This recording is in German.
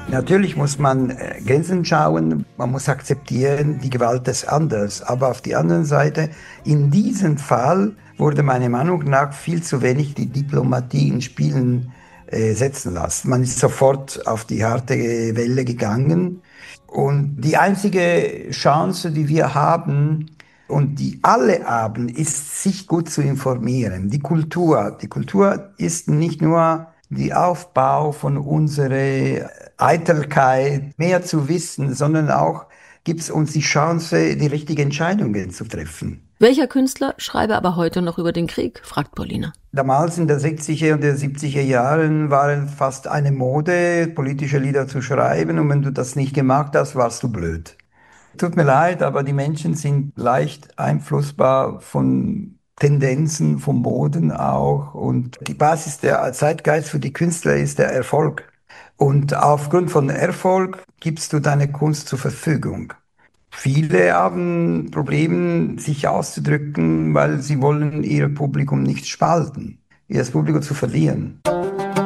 Natürlich muss man Grenzen schauen, man muss akzeptieren, die Gewalt des anderen. Aber auf die andere Seite, in diesem Fall wurde meiner Meinung nach viel zu wenig die Diplomatie in Spielen setzen lassen. Man ist sofort auf die harte Welle gegangen. Und die einzige Chance, die wir haben, und die alle haben, ist, sich gut zu informieren. Die Kultur ist nicht nur der Aufbau von unserer Eitelkeit, mehr zu wissen, sondern auch gibt es uns die Chance, die richtigen Entscheidungen zu treffen. Welcher Künstler schreibe aber heute noch über den Krieg, fragt Paulina. Damals in den 60er und den 70er Jahren waren fast eine Mode, politische Lieder zu schreiben, und wenn du das nicht gemacht hast, warst du blöd. Tut mir leid, aber die Menschen sind leicht einflussbar von Tendenzen, vom Boden auch. Und die Basis der Zeitgeist für die Künstler ist der Erfolg. Und aufgrund von Erfolg gibst du deine Kunst zur Verfügung. Viele haben Probleme, sich auszudrücken, weil sie wollen ihr Publikum nicht spalten, ihr Publikum zu verlieren.